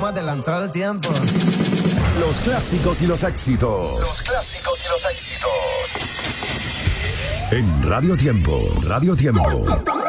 adelantar el tiempo. Los clásicos y los éxitos. Los clásicos y los éxitos. En Radio Tiempo. Radio Tiempo.